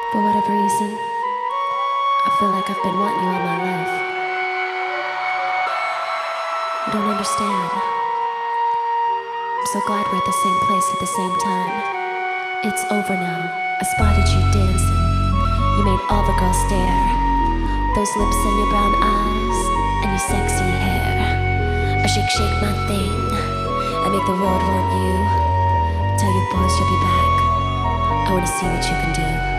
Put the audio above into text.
For whatever reason, I feel like I've been wanting you all my life. You don't understand. I'm so glad we're at the same place at the same time. It's over now. I spotted you dancing. You made all the girls stare. Those lips and your brown eyes and your sexy hair. I shake my thing. I make the world want you. Tell your boys you'll be back. I wanna see what you can do.